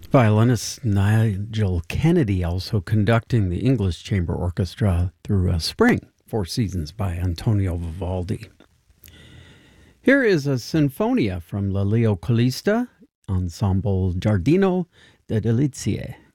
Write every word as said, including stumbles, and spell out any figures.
Violinist Nigel Kennedy also conducting the English Chamber Orchestra through a Spring, Four Seasons by Antonio Vivaldi. Here is a Sinfonia from La Leo Calista, Ensemble Giardino de Delizie.